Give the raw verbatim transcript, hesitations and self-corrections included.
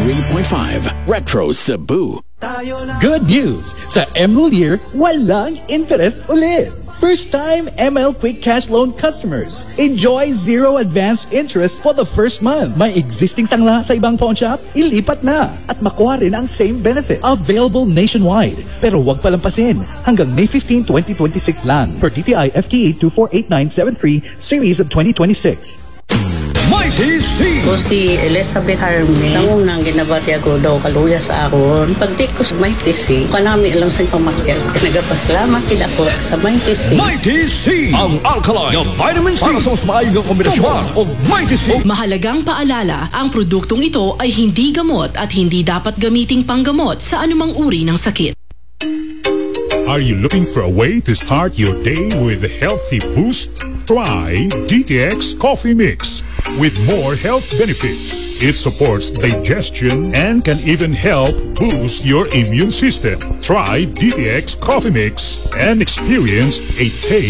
three point five Retro Cebu. Good news! Sa Emerald Year, walang interest ulit. First-time M L Quick Cash Loan customers. Enjoy zero advance interest for the first month. May existing sangla sa ibang pawn shop? Ilipat na. At makuha rin ang same benefit. Available nationwide. Pero huwag palampasin. Hanggang May fifteenth, twenty twenty-six lang. Per T T I F T A two four eight nine seven three, Series of twenty twenty-six. Mighty C! Ko si Elizabeth Harmony. Sangong nang ginabati ako daw kaluya sa akon. Pagtik ko sa Mighty C, kanami alam sa pamakyan. Nagapaslamat kid ako sa Mighty C. Mighty C! Ang alkaline ng vitamin C para sa mas maayong kombinasyon o Mighty C. Mahalagang paalala, ang produktong ito ay hindi gamot at hindi dapat gamiting panggamot sa anumang uri ng sakit. Are you looking for a way to start your day with a healthy boost? Try D T X Coffee Mix. With more health benefits, it supports digestion and can even help boost your immune system. Try D T X Coffee Mix and experience a taste